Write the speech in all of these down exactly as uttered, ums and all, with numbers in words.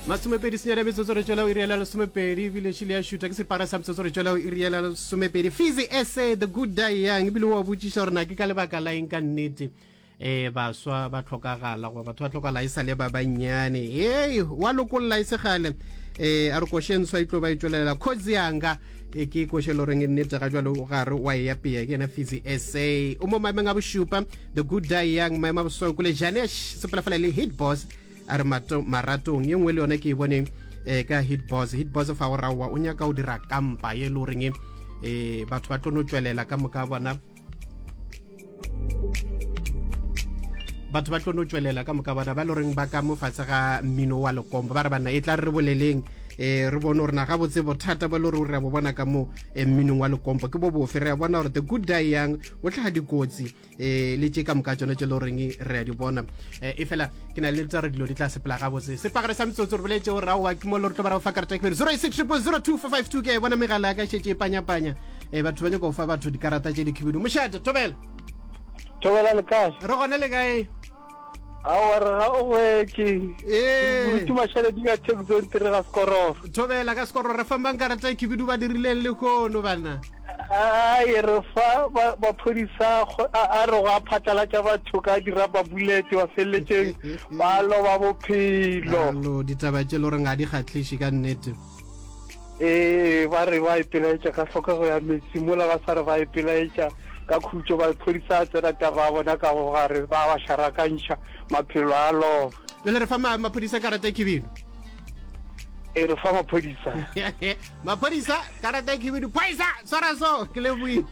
masomepedi senyana metsotso re tswela o iriela lesomepedi ebile šile ya šuta ke separa sa metsotso re tswela o iriela lesomepedi Fizzy Essay The Good Die Young ebile wa botšiša gore na ke ka lebaka la eng ka nnete eh baswa ba tlhokagala go batho ba tlhokagala e sale ba bannyane hey wa lokolola e segale eh a re košenswa itlo ba itswelela khozi yanga e ke košelo reng nnete ga jwalo gare wa ya pia ke na Fizzy Essay o mo maemeng a boshupa The Good Die Young maema boswa kule Janesh sepela fela le Hit Boss a re maratong ye nngwe le yone ke e boneng eh ka Hit Boss Hit Boss fa o rawa o nyaka o dira kampa ye le reng eh batho ba tlono tswelela ka moka bona batho ba tlono tswelela ka moka bona ba le reng ba ka mo fatse ga mmino wa lekombo ba re bana e tla re boleleng eh re bona gore na ga botse bothata ba le re re bo bona ka mo mminong wa lekombo ke bo bo fe re bona gore The Good Die Young o tla dikotsi eh le tse ka moka tsone tse le reng re a di bona eh e fela ke na le tsare dilo di tla sepela ga botse se pagare sa mtsotso re boletse gore ra wa ke mo le re tlo ba ra fa karata ke zero six zero zero two four five two ke bona megala ka shetse panya panya eh batho ba nyaka go fa batho dikarata tse di khibidu moshate tobela tobela le kae re gone le kae awara o weki eh ke mashale di ga tshego ntere ga skoro tobela ka skoro re fambang karata ke bidu ba dirile le khono bana ai re fa ba phodisa a re ga phatala tsa batho ka dira ba bullet wa felletseng ba lo ba bophelo lo ditaba tse lo re nga di khatlishi ka nnete eh ba re ba ipeletsa ka hloka go ya metsimula ba sa re ba ipeletsa ka khutso ba phodisa tsena ta ba bona ka go gare ba ba sharakantsha maphelo a lo le re fa maphodisa karata ke bidu e re fa maphodisa maphodisa karata ke bidu paisa sora so ke le bui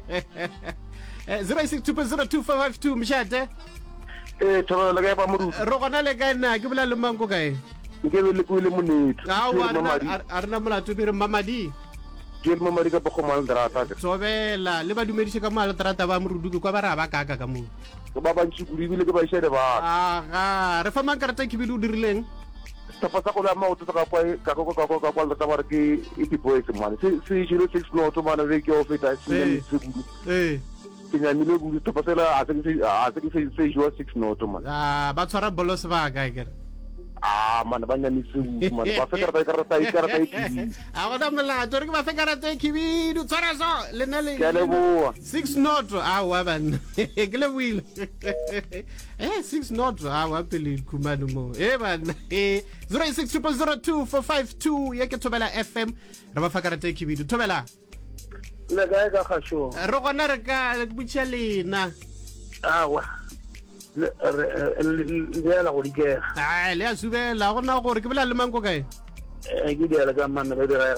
zero six two zero two four five two mshate eh thola le ga ba mo ro gona le ka nna ke bola le mango kae ke le ku le monetho a wa a rena molato be re mamadi ke mo mari ka go mal drata tsobela le ba dumedise ka mal drata ba moruduke kwa ba ra ba ka ka ka mo ba ba ntshukuri bile ke ba ishere ba aga re fa makarata ke bidu dirileng tapa sa go la maoto ka kwa ka go ka go ka kwa tsa bare ke e boys man se se zero six no to mana ve ke ofeta se eh ke nya mile go tapa sela a se a se se se zero six no to man ah ba tshwara bolos ba ka ke ah man ba nya nisu man ba fe karata karata karata ki a ga da mala to re ba fe karata ki bidu tshwara so le na le ke le bo six not a wa ban ke le wheel eh six not a wa pele khumano mo eh ban eh zero six zero zero two four five two ye ke Tobela F M re ba fa karata ki bidu Tobela le ga ga khasho re gona re ka butšhalena awa le le la go dikega ah le a subela gona gore ke bola le mango kae e ke di ala ka manne le